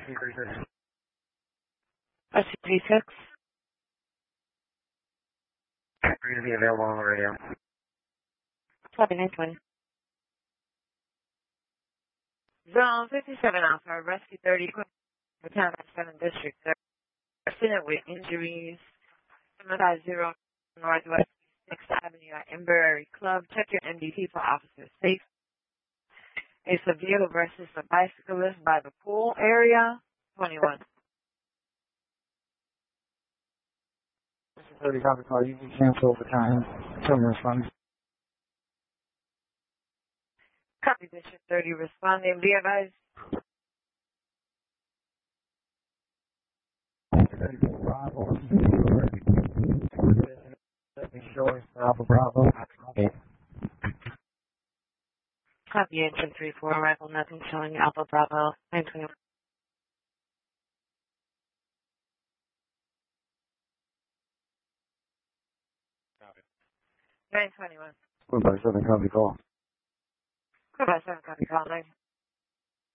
SCP-6. Read be available on the radio. Copy 920. Zone 57 Alpha, Rescue 30, Battalion 7 District, Resident with injuries, 750 Northwest 6th Avenue at Embury Club. Check your MDT for officers safe. It's a vehicle versus a bicyclist by the pool area. 21. 30 copy call. You can cancel over time. Tell me respond. Copy District 30 responding. Be advised. Bravo. Showing Alpha Bravo. Copy engine 34, arrival nothing showing Alpha Bravo 921. 921. By 7 copy call. By 7 copy call 9.